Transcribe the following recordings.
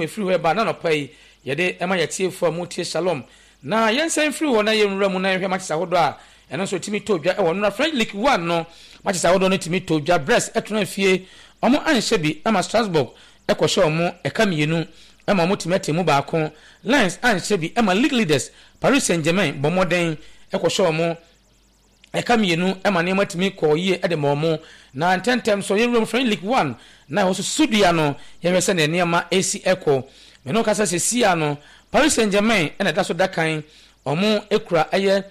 mu efiri ho ba na no pai yede ema yetiefo mu tie shalom na yensan firi ho na yenwura mu na hwe matches ahodo a eno so timi todwa e wonu na French League 1 no matches ahodo no timi todwa Brest etuna fie omo anhye bi ema Strasbourg ekwohye omo ekamienu ema omo timi atemu baako Lens anhye bi ema league leaders Paris Saint-Germain bomoden ekwohye omo ekamienu ema ne matimi koye edemomo na tentem so yenwura French League 1 na ho so sudia no yewese na niema AC Echo meno kasa sesia no Paris Saint-Germain ena daso dakan omo ekura aye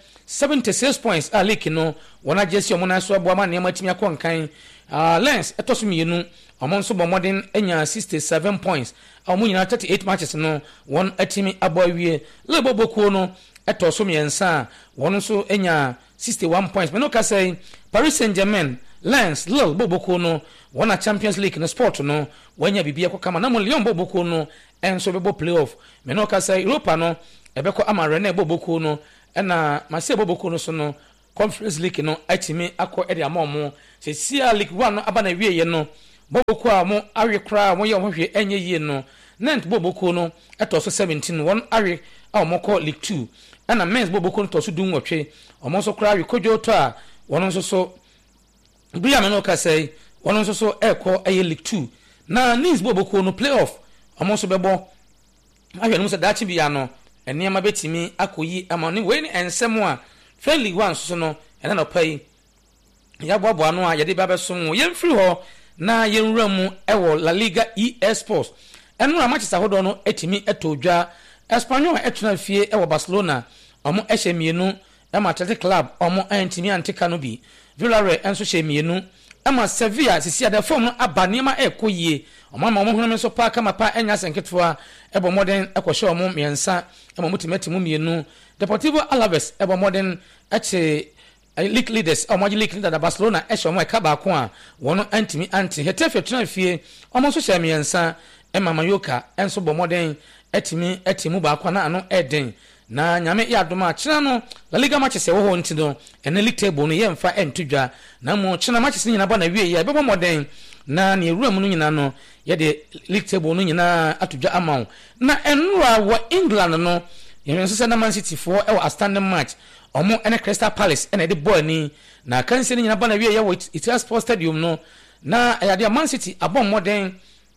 76 points a league no wona jesi omo na so abo ama niema timi akonkan Lens etosumienu omo nso bomodin enya 67 points omo nyina 38 matches no won atimi abowie lebobokuo no etosumiensa won nso enya 61 points meno kasa Paris Saint-Germain Lens Lille bobokuo no wona Champions League no sport no wanya bibia kwa kama na mo Lyon bobokuo no enso bebo playoff meno kasa Europa no ebeko ama Rennes bobokuo no na Marseille bobokuo no so no Conference League no atimi akọ ede amomo se sia League 1 no aba na wieye no bobokuo a mo awe kra mo ye ohwe enye yie no Nantes bobokuo no eto so 17 won awe a mo ko League 2 na Men's bobokuo no to so dunwotwe omo so kra awe kojo to a won so Bria meno kasai wono nso so eko aye League 2 na Nice bobokuo no playoff omo so bebo ahwe no se dachi bia no eniema betimi akoyi amane we ni ensem a Friendly 1 so no ena no pai ya boabo ano a yede ba beso yemfiri ho na yenwura mu ewo La Liga EA Sports enura matches ahodo no etimi etodwa Espanyol etuna fie ewo Barcelona omo ehye mienu ema Athletic Club omo antimi antika no bi Villarreal enso hye mienu ema Sevilla sisi da form no abanema ekoyie omama omo hono so pa kama pa enya senketwa ebo modern ekohye omo miensa ema mutimati mu mienu Deportivo Alaves ebo modern eche league leaders omo league leader da Barcelona ehye omo ekaba ko a wono antimi anti Hetafe tuna fie omo so hye miensa ema Mallorca enso bo modern etimu ba kwa na ano eden na nyame ya doma kina no La Liga matches e wo ho ntido ene league table no yemfa entudwa na mo kina matches nyina ba na wie ye bebo modern na ne ewura mu no nyina no ye de league table no nyina atudwa amaw na enura wa England no yenso se na Man City for e wa standing match omo ene Crystal Palace ene de ball ni na kanse nyina ba na wie ye wo Etihad Sports Stadium no na ya de Man City abon modern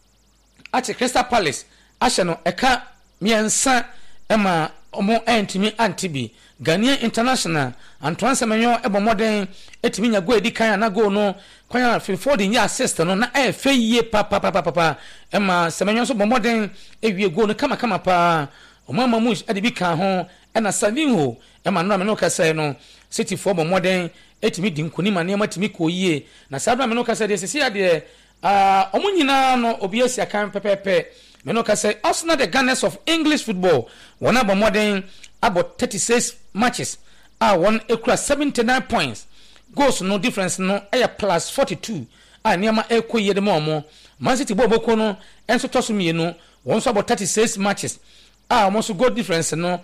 ati Crystal Palace ashe no eka miensa ema omo antimi antibi Ghanaian International Antoine Semenyo ebo modern etimi nya go edikan na go no kwanya Philford nya assist no na efeye papa ema Semenyo so modern ewie go no kama pa omo mamush adibi kan ho na Savinho ema no me no kasa no City for modern etimi dinkuni ma ne matimi koyie na sabra me no kasa de sisi ade omo nyina no obiasi akan pepepe Meno kase Arsenal the Gunners of English football won about modern about 36 matches won ekura 79 points goals no difference no plus 42 niama ekoye de mo Man City boboko no enso toso mienu won so about 36 matches almost goal difference no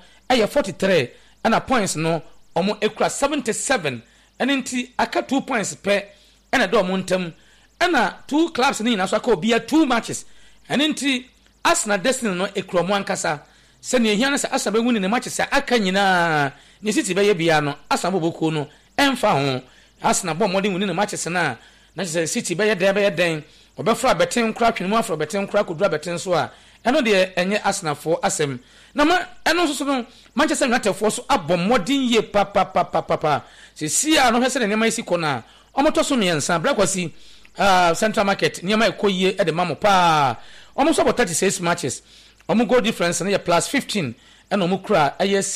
43 and points no omo ekura 77 and nti aka 2 points per and do montam and 2 clubs ni na so aka obia 2 matches and nti Arsenal Destiny no ekromo ankasa se ne ehia na se Arsenal be wuni ne match se aka nyina ne City be ye bia no Arsenal boboku no emfa ho Arsenal bo modern wuni ne match se na se City be ye den obefra beten kra twenu afro beten kra kodura beten so a eno de enye Arsenal for asem na ma eno so no Manchester United for so abom modern ye papa se sia no hese ne ma isi kona omoto so miensa brakwasi Central Market niema ekoye e de mamo pa almost about 36 matches. Goal difference and plus 15 and omukra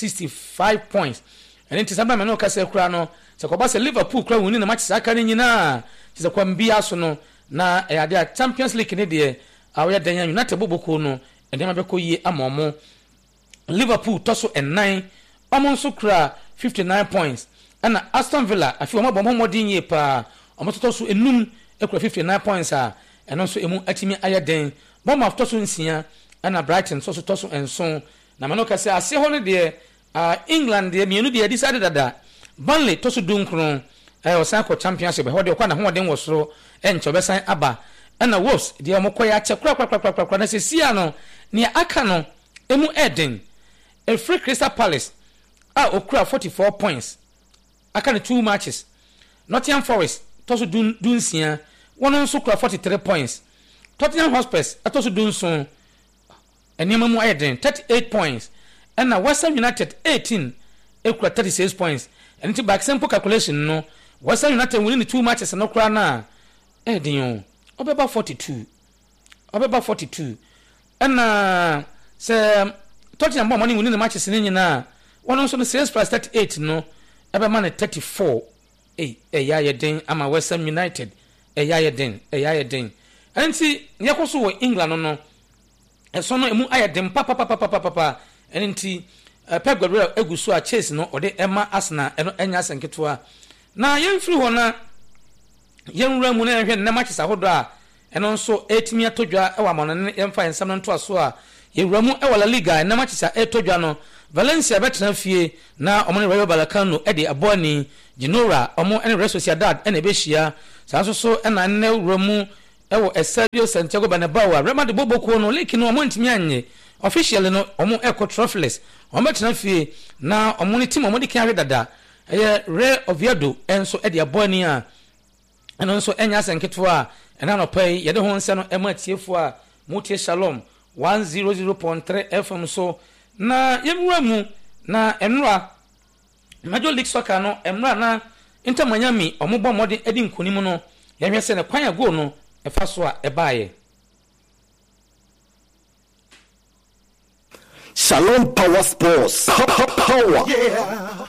65 points. And it is a man no kase kra no se ko ba se Liverpool kra woni na matches aka ni nyina se ko mbia so no na ya Champions League ne de awe dan United boboko no e de ma be ko yi amomo Liverpool toso en 9 omonso kra 59 points and Aston Villa afi omo bommo modin ye pa omo toso enum ekra 59 points and also emu atimi ayaden Bournemouth toso nsia ana Brighton so toso enson na mano kase ase ho ne de England de mienu de decide dada Burnley toso dunkron osan ko championship ho de kwa na ho de wosoro encho besan aba ana Wolves de omokoya che kra na se sia no ne aka no emu Eden Free Crystal Palace okura 44 points aka ne 2 matches Nottingham Forest toso dunsia one nso kura 43 points Tottenham Hotspur toso dunso enema mu Eden 38 points and West Ham United 18 ekura 36 points and to back simple calculation no West Ham United winning the 2 matches no kura na Eden obeba 42 and say Tottenham bomb money winning the matches in nyina one nso no sales price 38 no ebe man 34 eya den ama West Ham United eya den enti yakoso wo England no eso no emu ayeden papa enti Pep Guardiola eguso a Chelsea no ode ema Arsenal eno enya senketo na yemfiri ho na yemwura mu na ehwe na matches ahodo a eno nso etimi atodwa ewa mono ne yemfa ensam no nto aso a yewura mu ewa La Liga na matches a etodwa no Valencia betena fie na omo ne Rayo Vallecano ede aboni Genoa omo ene Real Sociedad ene behia sanso so ena ne wura mu ewo Estadio Santiago Bernabeu Real Madrid boboko no leki no omo ntimi anye officially no omo eco trophyless omo betena fie na omo ne team omo de kan dada Real Oviedo enso ede aboni a eno nso enya senketo a ena no pai yede ho nse no ema tiefo a mutie Shalom 100.3 FM so na yemura mu na enra Major League Soccer no emra na Inter Miami omobọ mode edi nkonim no yehwe se ne kwan ago no efa so a ebaaye Shalom Power Sports power yeah.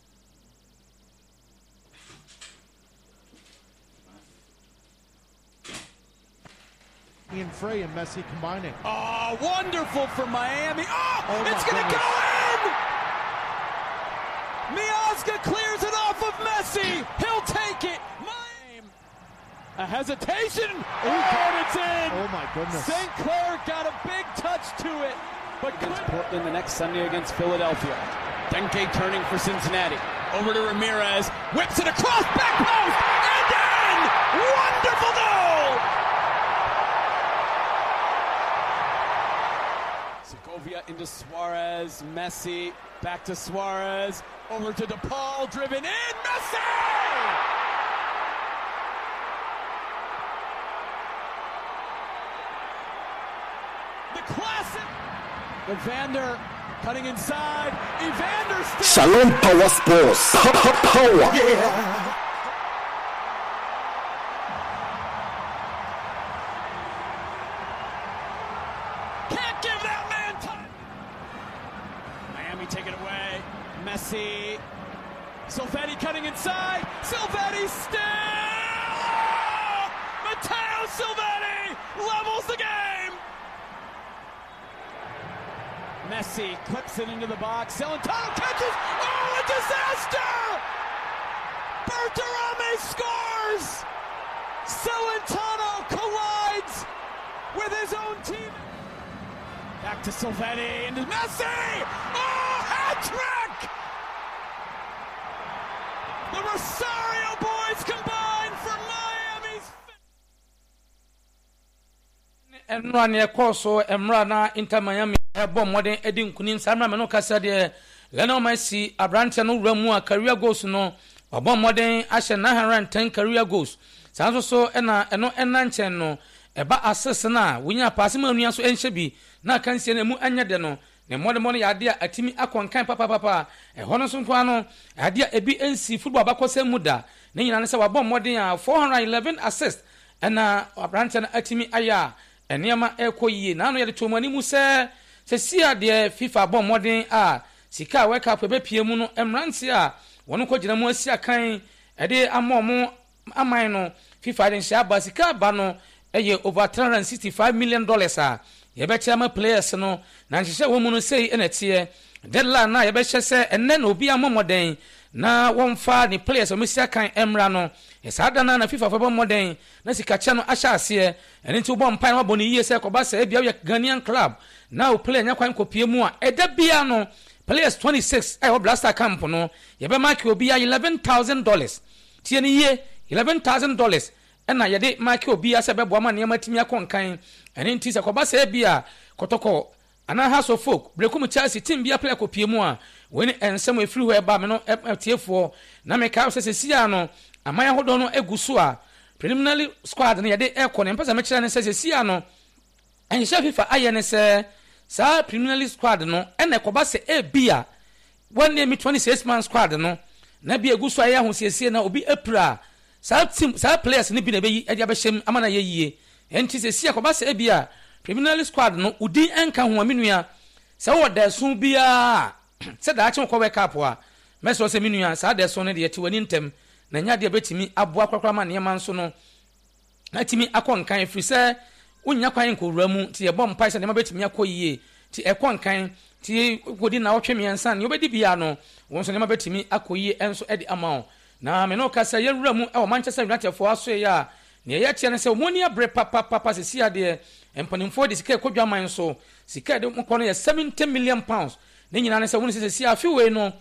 Ian Frey and Messi combining. Oh, wonderful for Miami. Oh it's going to go in! Miazga clears it off of Messi. He'll take it. A hesitation. And it's in. Oh, my goodness. St. Clair got a big touch to it. But against Portland the next Sunday against Philadelphia. Denke turning for Cincinnati. Over to Ramirez. Whips it across. Back post. And in! Wonderful goal! Segovia into Suarez, Messi, back to Suarez, over to DePaul, driven in, Messi! The classic! Evander cutting inside, Evander still... Shalom Power Sports power yeah. Take it away. Messi. Silvetti cutting inside. Silvetti still. Oh! Matteo Silvetti levels the game. Messi clips it into the box. Celentano catches. Oh, a disaster! Berterame scores. Celentano collides with his own team. Back to Silvetti and Messi! Oh, hat-trick! The Rosario boys combine for Miami's... Emra ne koso emra na Inter Miami ebo modern edi nkunim samra me no kasa de Lionel Messi abrante no wura a career goals no obo modern ahye 910 career goals sanso so ena eno enanchen no eba assist na wunya pass ma nua so enhye bi na kansie na mu anya de no ne modern ya de atimi akonkan papa eho so nko ano ade ebi ensi football bakose muda ne nyina ne se wabɔ modern a 411 assist ena abrante na atimi aya eniama ekoyie na no ye de tomani mu se sia de FIFA bɔ modern a sika World Cup ebe pie mu no emrante a wono ko gina mu asia kan ede amomo aman no FIFA de nsia ba sika ba no eye over $365 million a ye be chama players no na nhye wo mu no sei enetie deadline na ye be hye se enne na obi amomoden na wonfa ni players o mesia kan emra no esada na FIFA fa modern na sika cha no ahya ase ene nti wo mpan wa boni yie se ko ba se bia ye Ghanaian club na o play nya kwan kopie mu a eda bia no players 26 ai o blaster camp no ye be mark obi ya $11,000 tie ni ye $11,000 ena ye de mark obi ya se be boa ma ne matimi akonkan ene nti se ko ba se bia kotoko ana House of Folk brekum Chelsea team bia play kopie mu a weni ensem efiri ho eba me no tiefo na me ka se sia no amaya hodo no eguso a preliminary squad no yede ekọ ne mpesa me kire ne se sia no enhye FIFA aye ne se sa preliminary squad no ene koba se ebia one name 26 man squad no na bi eguso aye ho siesie na obi epra sa team sa players ne bi na beyi ade abehye amana ye yie enti se sia koba se ebia preliminary squad no udi enka ho aminua se wo da so bia se da achen ko we cup a meso se minua sa da so ne de yeti wani ntem na nya de betimi aboa kwakwa ma ne man so no na timi akonkan free se unya kwan ko wuramu ti ye bom paisa ne ma betimi akoyie ti ekonkan ti godi na otwe miensan ne obedi bia no won so ne ma betimi akoyie enso edi amount na me no kasa ye wuramu e o Manchester United fo aso ya ne ye tie ne se omoni abre papa se sia de empanimfo de sika kodwa man so sika de mo kono ye 70 million pounds ne nyina ne se woni se sia afiwe no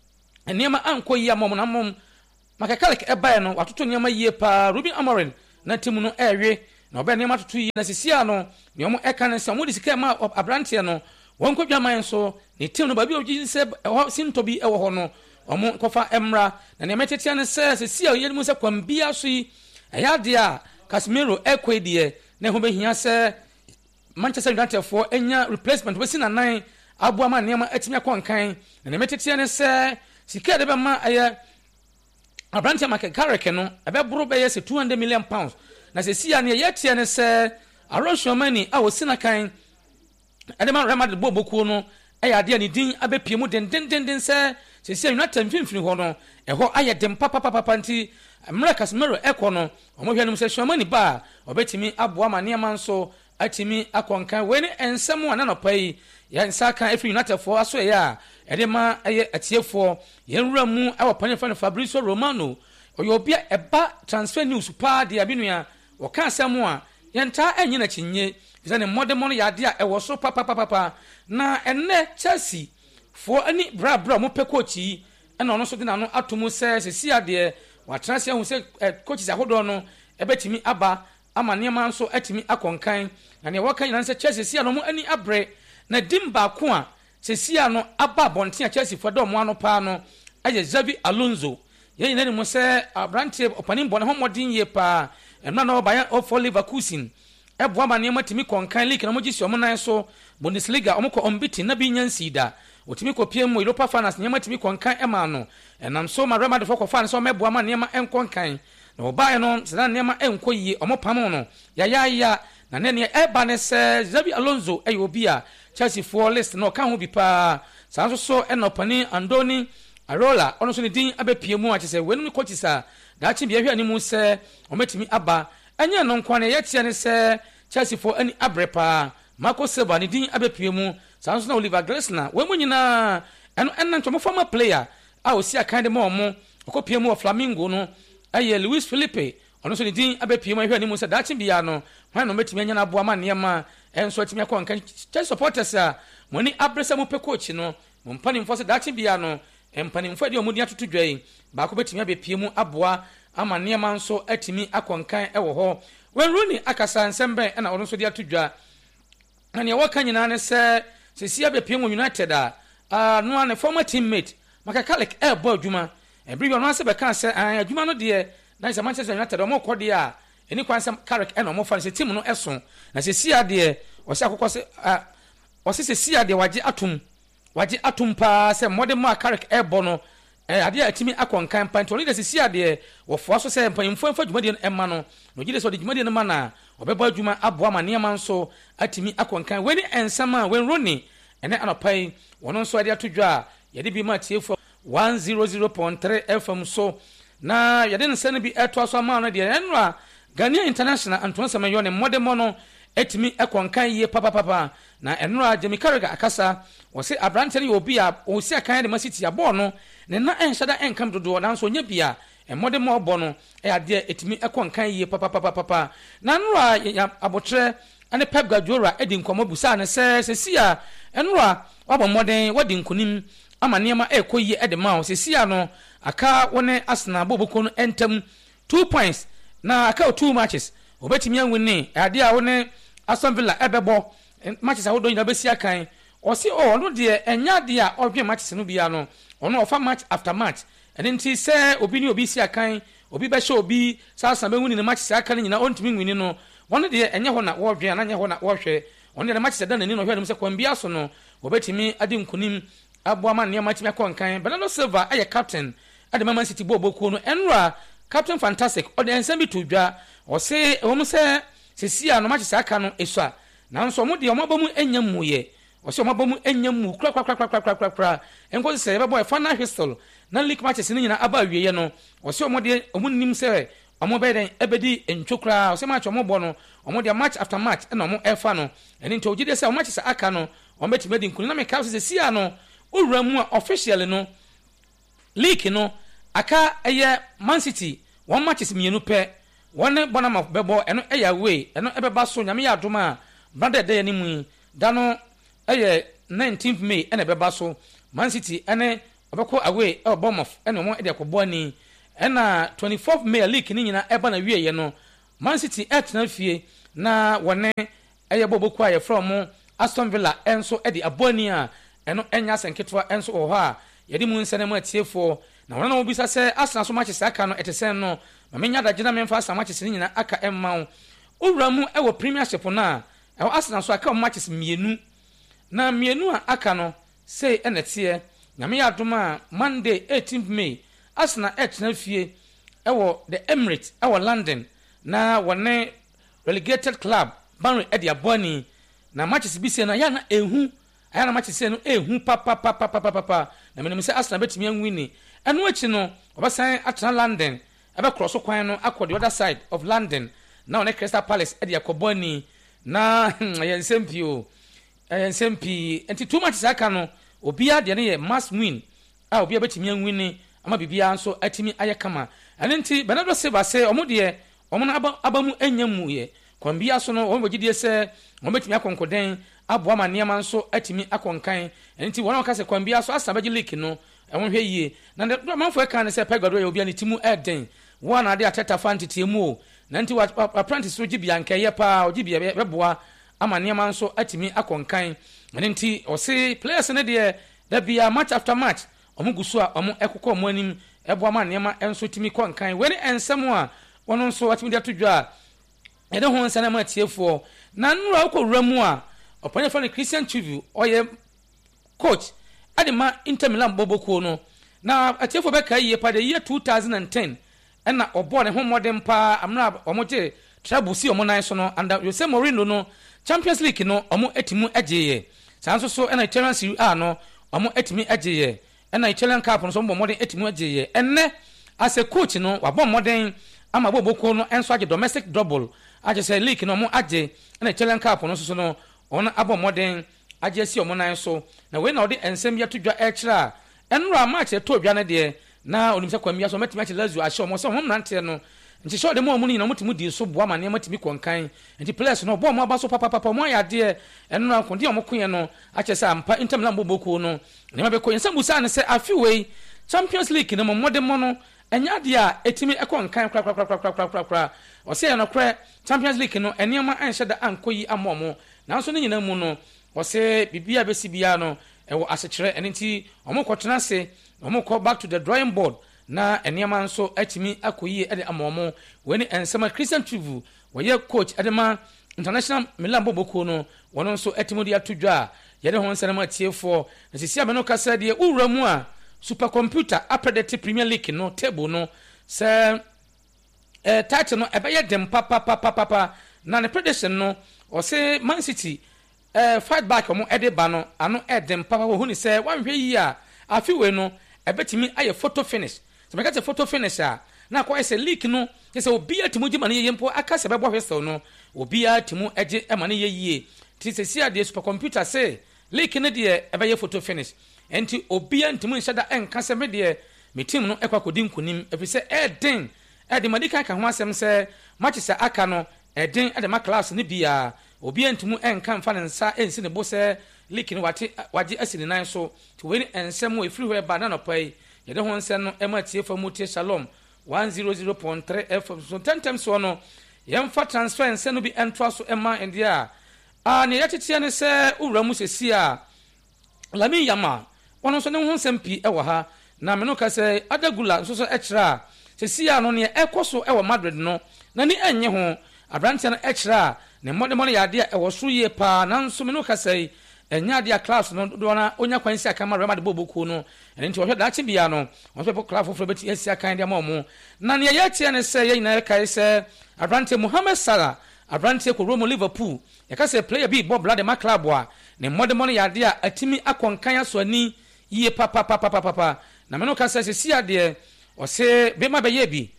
enema ankoyi amom na mom makakalik ebae no watoto nyama yie pa Ruben Amorim na timu no ewe na oba nyama toto yie na sisia no ne omo eka ne se mo de sika ma abrantie no won kodwa man so ne timu no ba bi oji se sinto bi ewo ho no omo kofa emra na ne metetia ne se sisia yie mu se kwambia so yi eya de a Casemiro ekwedie ne ho behia se Manchester United for enya replacement we sina nan abuama neema atimi akonkan na ne metetie ne se sika de be ma aye abrantia Carrick no ebe buru be ye se 200 million pounds na se sia ne ye tie ne se Arosomani a wo sina kan ade ma Real Madrid boboku no aya de ne din abepie mu den se sia United mfimfini ho no eho aye dem papa nti Mra Casemiro eko no omohwanu se Shomani ba obetimi aboama neema nso atimi akonkan weni ensemu ana no pai ya nsaka efi United for aso ya edema eye atiefo yenwura mu awopane fa Fabrizio Romano oyobia eba transfer news pa de abinua woka asemu a yenta enye na chinye bizane modern ya de a ewo so papa na enne Chelsea for ani bra mo pekochi ena ono so de na no atomu se sia de watrase hu se coaches ahodo no ebetimi aba ama neema nso atimi akonkan na ne waka nyina se Chelsea sia no mo ani abre na dimba ko a se sia no aba bonte a Chelsea fo do mo ano pa no aye Xavi Alonso ye nyina ni mo se abrante opanin bon ho modin ye pa enna no Bayern of Leverkusen ebo ama neema timi konkan league na mo gisi omo nan so Bundesliga omo ko unbeaten na bi nyansida otimi ko pie mu Europa Finals neema timi konkan ema no enam so ma Real Madrid for fan so mebo ama neema enkonkan na obae no se neema enkoyie omo pam no ya na ne eba ne se Xavi Alonso obi a Chelsea for list no ka ho bi pa sanso so enopani Andoni Arola ono so ne din abepie mu a se wenu coaches a da chi bia hwe animu se ometimi aba anya no nkwa ne yetie ne se Chelsea for ani abrepa Marco Silva ne din abepie mu sanso na Oliver Glasner we mu nyina eno enanto former player a osi akande mo mo okopie mu Flamengo no aye Luis Felipe ono so ne din abepie mu hwe animu se da chi bia no hwan no metimi anya na aboa ma neema enso atimi akonkan Chelsea supporters a moni abresa mu pe coach no mo mpani mfo se da chi bia no empani mfo de omudi atoto dwai ba ko betimi abepie mu aboa ama neema nso atimi akonkan ewo ho when Rooney akasa nsembe na ono so de atodwa na ne waka nyina ne se sia abepie mu United a no an former teammate Makakalik ebo adwuma ebri bi no ase be kan se adwuma no de na se Manchester United o mo kode a eni kwan se Carrick no mo fa se team no eso na se sia de o se akokọ se o se sia de waje atum pa se modern ma Carrick ebo no ade atimi akonkan pa ntoni de se sia de wo fo so se mpanimfo mfa dwuma de emma no no gide so de dwuma de no ma na obeba adwuma aboa ma neema nso atimi akonkan weni ensama wen Rooney ene anopai wono nso ade atodwa yede bi ma tiefo 100.3 FM so na yede nse bi eto so ma no de enra Ghana International Antoine Semenyo ne modemo no etimi ekonkan ye papa na enra Jamie Carragher akasa wo se abrante ne obi a o si akan de masiti ya ball no ne na enhyada enkam dodo na nso nya bia modemo obo no ade etimi ekonkan ye papa na enra ya abotre ane Pep Guardiola edi nkomo busa ne se sia enra wabo moden wadi nkunim ama neema ekoyi edema o se sia no aka woni Arsenal boboko no entam 2 points na aka 2 matches obetimi anwini ade a woni Aston Villa ebebo matches ahodo nyina besi akan o se no de enya de a odwe matches no bia no ono ofa match after match ene nti se obi ni obi si akan obi be show obi sasa be wuni ne matches akan nyina ontimi nwini no wono de enye ho na wodwe na enye ho na wohwe ono de matches da nani no hwe no se kwambia so no obetimi adi nkunim aboa ma ne match me konkan Bernardo Silva aye captain ade Man City boku no enra Captain Fantastic o de ensem bi to dwa o se wo mu se sesia no matches aka no esua nanso mo de o mabamu enyam ye o se o mabamu enyam mu kra enko se be boy final whistle na league matches ni nyina aba wiye no o se o mo de o mu nim se o mo be den ebedi entwokra o se match o mo bo no o mo de match after match na o mo efa no eni nto gide se o matches aka no o beti medi nkuni na me ka sesia no owura mu officially no league no aka eye Man City one matches mienu pe one bonama bebo eno eya way eno ebeba so nyame ya adoma brother day ni mu da no eye 19th May ene beba so Man City ene obeko away e Bournemouth ene mo ede kobo ani ena 24th May league ni nyina eba na wie ye no Man City etna fie na wone eye boboku aye from Aston Villa enso ede aboni a eno enya senketwa enso wo ha yedi mu nsene mu atiefo na wona no bisa se Arsenal so matches aka no etesen no ma menya da gina memfa sa matches ni nyina aka emma owura mu ewo Premiership na ewo Arsenal so aka matches mienu na mienu a aka no sei enetie nyame ya doma Monday 18th May Arsenal etna fie ewo the Emirates ewo London na wone relegated club Burnley e dia boni na matches bi se na ya na ehu ayana matches se no ehu papa na menim se Arsenal betimi anwini enu achi no obasan atena London ebe cross kwan no akọ the other side of London na on Crystal Palace e de akoboni na yensempi enti too much saka no obia de ne must win a obia betimi anwini ama bibia nso atimi ayekama enti Bernardo Silva se omode omo abamu enyamu ye kwambia so no omo gidie se omo betimi akonkoden aboa ma niam nso atimi akonkan enti wona ka se kwambia so asabagi league no ewon hwe yie na manfo eka ne se pegado ya obi ani timu eden one ade ateta fantity mu na nti apprentice so gibia nkeye pa ogibia beboa ama niam nso atimi akonkan nti o se players ne de da bia match after match omugusu a omu ekokọ mu anim eboa ma niam enso timi konkan we ne ensem a wono nso atimi de atodwa ede ho nsana ma tiefo na nura okowura mu a opanya fa ne Christian Chivu oye coach adema Inter Milan boboku no na atiefo be kai ye pa the year 2010 na obo ne ho modern pa amra omoje trouble si omo so no and Jose Mourinho no Champions League no omo etimu ageye sanso so na Italian Serie A no omo etimi ageye na Italian Cup no so omo modern etimu ageye enne as a coach no wabo modern ama boboku no enso age domestic double age say league no omo age na Italian Cup no so no ona abo modern age si omo nan so na we na odi ensem ya tudwa ekra enra match e to dwa na de na onimse kwamia so metimi Lazio ahye omo so homrante no nti show de mo ni na mutimu di so boa ma ne matimi konkan nti players no bo mo aba so papa mo ya de enra kondi omo kunye no ache sa ampa Inter Milan boboku no ne ma be ko ensem busa ne se afiwei Champions League no mo de mo no enya de a etimi ekonkan kra o se no kra Champions League no enioma anhye da ankoyi amomo na so ne nyina mu no o se bibia besi bia no ewo asechire enti omo kwotena se omo call back to the drawing board na eniema nso atimi akoyi ede amomo weni ensema Christian Chivu woye coach edema International Milan boboku no wono nso atimo de atodwa yede ho nsana ma tiefo na sisi ameno kasa de owura mu a supercomputer update Premier League no table no se title no ebe ye dem papa na ne prediction no o se Man City fight back omo ede ba no ano edem papa wo huni se wanhwe yi a afiwe no ebetimi aye photo finish so make photo finish a na kwa ese leak no se obi atimu gima ne yempo aka se bebo hwesel no obi atimu eje ema ne yeyie ti se sia de supercomputer se leak ne de ebe ye photo finish enti obi antimu nhyada enka se me de me team no ekwa kodi nkunim efise eden ede madika ka ho asem se match se aka no eden ede ma class ne bia obi antimu enka mfa ne nsa ensi ne bo se leak no waje asini nan so to weni ensem we free where banana pai yede ho nsem no ema tie fa mutie Shalom 100.3 FM so 10 times so no yemfa transfer ensem no bi entwa so ema endia ne yɛtetea ne sɛ owura mu sesi a Lami Yama wɔn nso ne ho nsɛm pii ɛwɔ ha na me no ka sɛ Adagula nso so ɛkyerɛ a sesi a no ne ɛkɔ so ɛwɔ Madrid no na ni ɛnye ho abranteɛ no ɛkyerɛ a ne mmɔdemmɔ yɛ adeɛ ɛwɔ so yie paa nanso me no ka sɛ ɛnya adeɛ class no do na onya kwan si aka ma Real Madrid bobokuo no ɛne nti wɔhwɛ daakye bia no wɔn pɛpɛ class foforɔ bɛti asi aka deɛ ma ɔmo na ne yɛtie ne sɛ yɛ nyinaa kae sɛ abranteɛ Mohamed Salah abranteɛ kɔ Roma Liverpool yɛka sɛ player bi bɔ blade ma club a ne mmɔdemmɔ yɛ adeɛ a atimi akɔnkan aso ani yie papa na me no ka sɛ si adeɛ ɔse bɛma bɛyɛ bi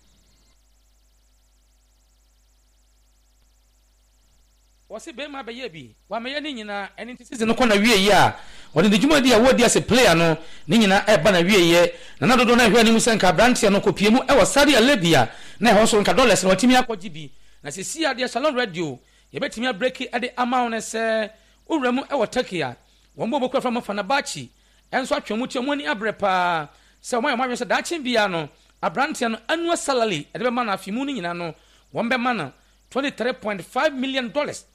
wɔse bɛma bɛyɛ bi wa mɛyɛ ne nyinaa ɛne nti season no kɔ na wie yi a wɔde ne dwumadi a wɔdi ase player no ne nyinaa ɛba na wie yɛ na dodo na hwɛ anim sɛ nka abranteɛ no kɔpie mu ɛwɔ Saudi Arabia na ɛhɔ so nka dollars na wɔtimi akɔgye bi na sɛ si adeɛ Shalom Radio yɛbɛtumi abreki ɛde ama wo ne sɛ owura mu ɛwɔ Turkey a wɔn bɔ bɔkura from Fenerbahce ɛnso atwa mu tie mu ani abrɛ paa sɛ wɔn ayɛ wɔn sɛ daakye bia no abranteɛ no annual salary ɛde bɛma na afimu no nyinaa no wɔn bɛma no $23.5 million